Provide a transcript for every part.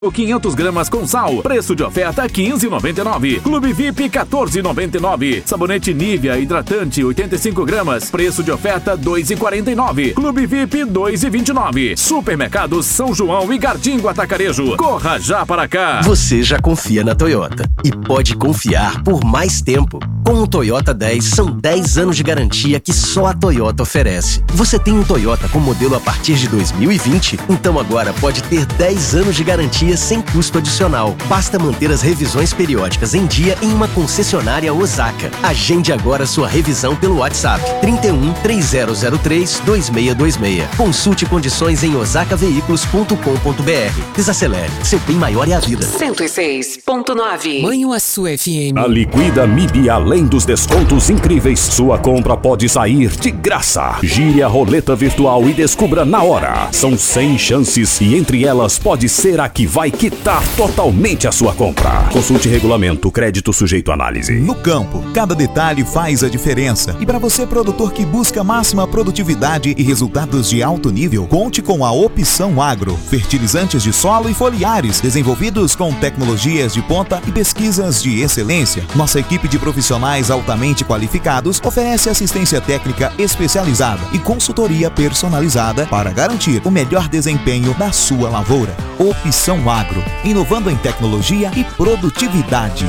500 gramas com sal, preço de oferta R$15,99. Clube VIP R$14,99. Sabonete Nivea hidratante 85 gramas, preço de oferta R$2,49. Clube VIP R$2,29. Supermercados São João e Gardingo Atacarejo. Corra já para cá. Você já confia na Toyota e pode confiar por mais tempo. Com o Toyota 10 são 10 anos de garantia que só a Toyota oferece. Você tem um Toyota com modelo a partir de 2020? Então agora pode ter 10 anos de garantia sem custo adicional. Basta manter as revisões periódicas em dia em uma concessionária Osaka. Agende agora sua revisão pelo WhatsApp 31 3003 2626. Consulte condições em osakaveículos.com.br. Desacelere, seu bem maior é a vida. 106.9 Manhuaçu FM. A Liquida MIB, além dos descontos incríveis, sua compra pode sair de graça. Gire a roleta virtual e descubra na hora. São 100 chances e entre elas pode ser a que vai quitar totalmente a sua compra. Consulte regulamento, crédito sujeito à análise. No campo, cada detalhe faz a diferença. E para você, produtor que busca máxima produtividade e resultados de alto nível, conte com a Opção Agro. Fertilizantes de solo e foliares, desenvolvidos com tecnologias de ponta e pesquisas de excelência. Nossa equipe de profissionais altamente qualificados oferece assistência técnica especializada e consultoria personalizada para garantir o melhor desempenho da sua lavoura. Opção Agro, inovando em tecnologia e produtividade.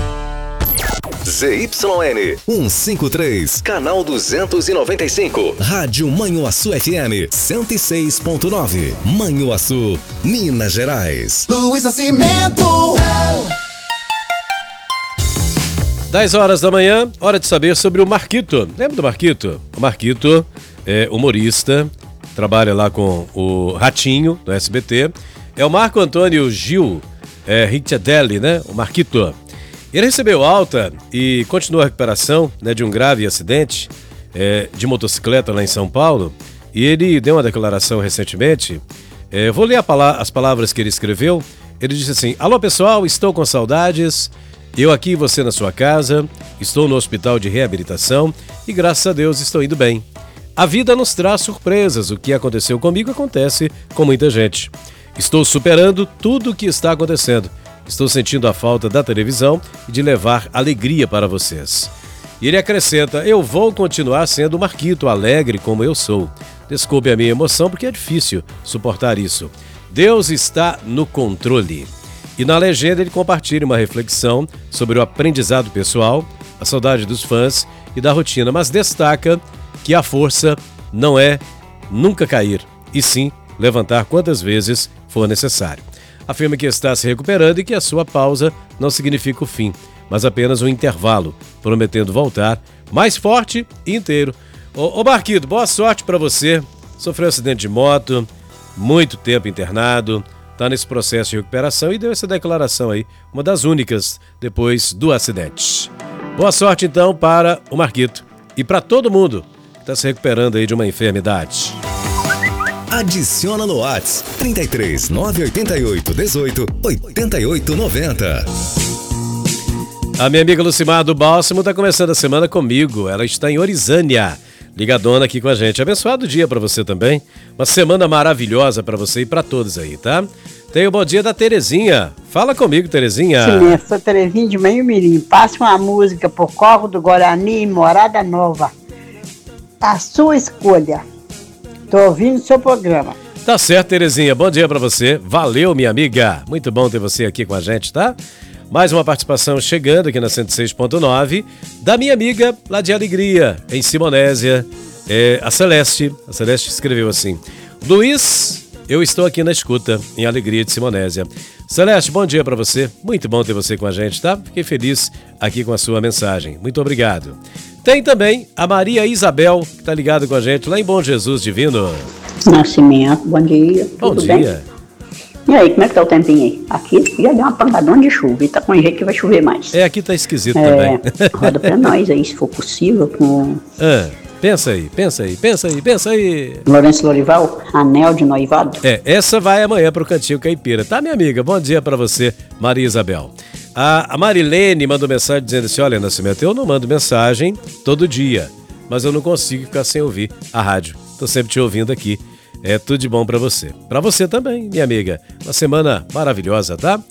ZYN 153, canal 295, Rádio Manhuaçu FM 106.9, Manhuaçu, Minas Gerais. Luiz Nascimento. 10 horas da manhã, hora de saber sobre o Marquito. Lembra do Marquito? O Marquito é humorista, trabalha lá com o Ratinho, do SBT. É o Marco Antônio Gil Ricciardelli, né? O Marquito. Ele recebeu alta e continua a recuperação, né, de um grave acidente de motocicleta lá em São Paulo. E ele deu uma declaração recentemente. Vou ler as palavras que ele escreveu. Ele disse assim: alô pessoal, estou com saudades. Eu aqui e você na sua casa. Estou no hospital de reabilitação e graças a Deus estou indo bem. A vida nos traz surpresas. O que aconteceu comigo acontece com muita gente. Estou superando tudo o que está acontecendo. Estou sentindo a falta da televisão e de levar alegria para vocês. E ele acrescenta: eu vou continuar sendo o Marquito, alegre como eu sou. Desculpe a minha emoção porque é difícil suportar isso. Deus está no controle. E na legenda ele compartilha uma reflexão sobre o aprendizado pessoal, a saudade dos fãs e da rotina, mas destaca que a força não é nunca cair, e sim levantar quantas vezes for necessário. Afirma que está se recuperando e que a sua pausa não significa o fim, mas apenas um intervalo, prometendo voltar mais forte e inteiro. Ô Marquito, boa sorte para você. Sofreu um acidente de moto, muito tempo internado, está nesse processo de recuperação e deu essa declaração aí, uma das únicas depois do acidente. Boa sorte então para o Marquito e para todo mundo que está se recuperando aí de uma enfermidade. Adiciona no WhatsApp 33 988 18 88 90. A minha amiga Lucimar do Bálsamo está começando a semana comigo. Ela está em Orizânia, ligadona aqui com a gente. Abençoado dia para você também. Uma semana maravilhosa para você e para todos aí, tá? Tem o bom dia da Terezinha. Fala comigo, Terezinha. Silêncio, sou Terezinha de Manhumirim. Passe uma música por Corvo do Guarani, Morada Nova. A sua escolha. Tô ouvindo o seu programa. Tá certo, Terezinha. Bom dia pra você. Valeu, minha amiga. Muito bom ter você aqui com a gente, tá? Mais uma participação chegando aqui na 106.9 da minha amiga lá de Alegria, em Simonésia. A Celeste. A Celeste escreveu assim: Luiz, eu estou aqui na escuta, em Alegria de Simonésia. Celeste, bom dia pra você. Muito bom ter você com a gente, tá? Fiquei feliz aqui com a sua mensagem. Muito obrigado. Tem também a Maria Isabel, que tá ligada com a gente lá em Bom Jesus Divino. Nascimento, bom dia. Bom Tudo dia. Bem? E aí, como é que tá o tempinho aí? Aqui já deu uma pancadona de chuva e tá com jeito que vai chover mais. Aqui tá esquisito também. Roda pra nós aí, se for possível, com... Pensa aí. Lourenço Lorival, anel de noivado. Essa vai amanhã pro Cantinho Caipira, tá, minha amiga? Bom dia pra você, Maria Isabel. A Marilene mandou mensagem dizendo assim: olha, Nascimento, eu não mando mensagem todo dia, mas eu não consigo ficar sem ouvir a rádio. Tô sempre te ouvindo aqui É tudo de bom pra você. Pra você também, minha amiga. Uma semana maravilhosa, tá?